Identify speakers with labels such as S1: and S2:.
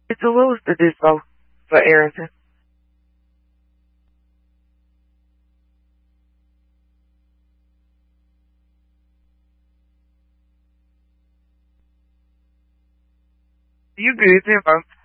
S1: It's a lose to this vote for Arrington. You good, 10 votes.